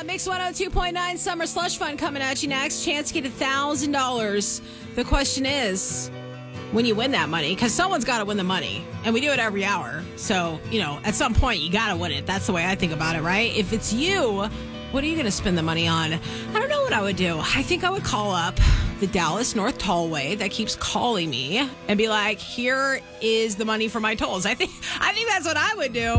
Mix 102.9 Summer Slush Fund coming at you next. Chance to get $1,000. The question is, when you win that money, because someone's got to win the money, and we do it every hour. So, at some point, you got to win it. That's the way I think about it, right? If it's you, what are you going to spend the money on? I don't know what I would do. I think I would call up the Dallas North Tollway that keeps calling me and be like, here is the money for my tolls. I think that's what I would do.